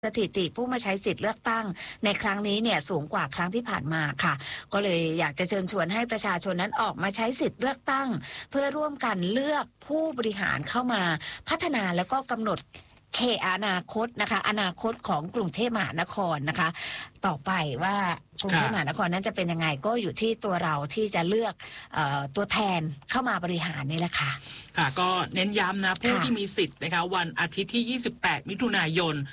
สถิติผู้มาใช้สิทธิ์เลือกตั้งในครั้งนี้เนี่ยสูงกว่าครั้งที่ผ่านมาค่ะก็เลยอยากจะเชิญชวนให้ประชาชนนั้นออกมาใช้สิทธิ์เลือกตั้งเพื่อร่วมกันเลือกผู้บริหารเข้ามาพัฒนาแล้วก็กำหนดอนาคตนะคะอนาคตของกรุงเทพมหานครนะคะต่อไปว่ากรุงเทพมหานครนั้นจะเป็นยังไงก็อยู่ที่ตัวเราที่จะเลือกตัวแทนเข้ามาบริหารนี่แหละค่ะค่ะก็เน้นย้ำนะผู้ที่มีสิทธิ์นะคะวันอาทิตย์ที่28มิถุนายน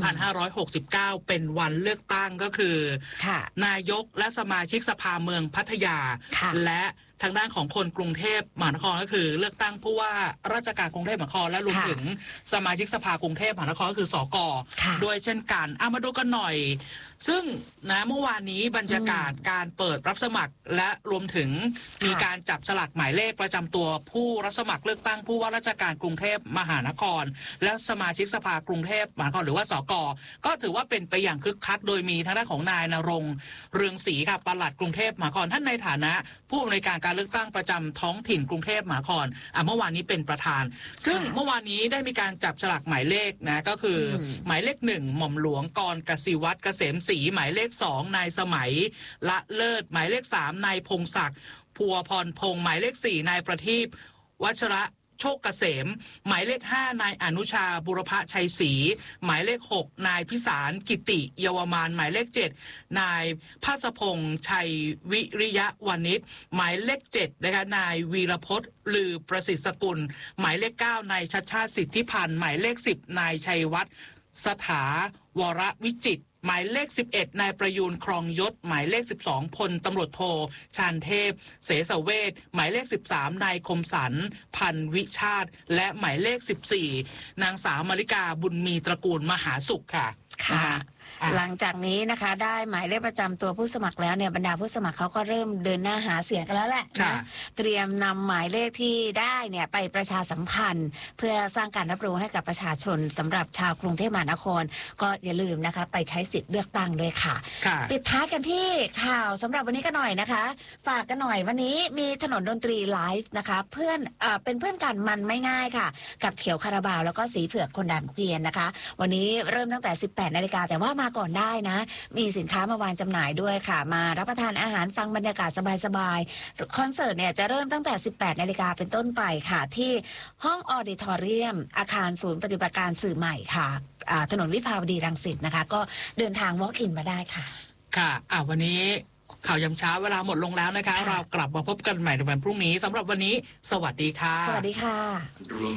2569เป็นวันเลือกตั้งก็คือนายกและสมาชิกสภาเมืองพัทยาและทางด้านของคนกรุงเทพมหานครก็คือเลือกตั้งผู้ว่าราชการกรุงเทพมหานครและรวมถึงสมาชิกสภากรุงเทพมหานครก็คือสก.ด้วยเช่นกันมาดูกันหน่อยซึ่งนะเมื่อวานนี้บรรยากาศการเปิดรับสมัครและรวมถึงมีการจับฉลากหมายเลขประจำตัวผู้รับสมัครเลือกตั้งผู้ว่าราชการกรุงเทพมหานครและสมาชิกสภากรุงเทพมหานครหรือว่าสก.ก็ถือว่าเป็นไปอย่างคึกคักโดยมีทางด้านของนายณรงค์เรืองศรีค่ะปลัดกรุงเทพมหานครท่านในฐานะผู้อำนวยการเลือกตั้งประจำท้องถิ่นกรุงเทพมหานครเมื่อวานนี้เป็นประธานซึ่งเมื่อวานนี้ได้มีการจับฉลากหมายเลขนะก็คือหมายเลข1หม่อมหลวงกรกสิวัตรเกษมศรีหมายเลข2นายสมัยละเลิศหมายเลข3นายพงศักดิ์พัวพรพงษ์หมายเลข4นายประทีปวัชระโชคเกษมหมายเลข5นายอนุชาบุรพชัยศรีหมายเลข6นายพิสารกิติเยาวมานหมายเลข7นายภาสพงษ์ชัยวิริยะวานิชหมายเลข7นะคะนายวีรพจน์ลือประสิทธิ์สกุลหมายเลข9นายชัชชาติสิทธิพันธ์หมายเลข10นายชัยวัฒน์สถาวรวิจิตรหมายเลข11นายประยูนครองยศหมายเลข12พลตำรวจโทชาญเทพเสสเวชหมายเลข13นายคมสันพันวิชาติและหมายเลข14นางสาวมริกาบุญมีตระกูลมหาสุขค่ะหลังจากนี้นะคะได้หมายเลขประจำตัวผู้สมัครแล้วเนี่ยบรรดาผู้สมัครเขาก็เริ่มเดินหน้าหาเสียงกันแล้วแหละนะเตรียมนำหมายเลขที่ได้เนี่ยไปประชาสัมพันธ์เพื่อสร้างการรับรู้ให้กับประชาชนสำหรับชาวกรุงเทพมหานครก็อย่าลืมนะคะไปใช้สิทธิ์เลือกตั้งด้วยค่ะปิดท้ายกันที่ข่าวสำหรับวันนี้กันหน่อยนะคะฝากกันหน่อยวันนี้มีถนนดนตรีไลฟ์นะคะเป็นเพื่อนกันมันไม่ง่ายค่ะกับเขียวคาราบาวแล้วก็สีเผือกคนด่านเกวียนนะคะวันนี้เริ่มตั้งแต่ 18 นาฬิกาแต่ว่ามาก่อนได้นะมีสินค้ามาวางจำหน่ายด้วยค่ะมารับประทานอาหารฟังบรรยากาศสบายๆคอนเสิร์ตเนี่ยจะเริ่มตั้งแต่ 18 นาฬิกาเป็นต้นไปค่ะที่ห้องออดิทอเรียมอาคารศูนย์ปฏิบัติการสื่อใหม่ค่ะถนนวิภาวดีรังสิตนะคะก็เดินทาง walk in มาได้ค่ะค่ะวันนี้ข่าวยามเช้าเวลาหมดลงแล้วนะคะเรากลับมาพบกันใหม่ในวันพรุ่งนี้สำหรับวันนี้สวัสดีค่ะสวัสดีค่ะ